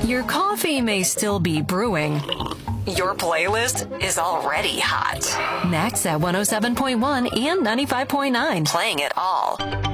Your coffee may still be brewing. Your playlist is already hot. Max at 107.1 and 95.9. Playing it all.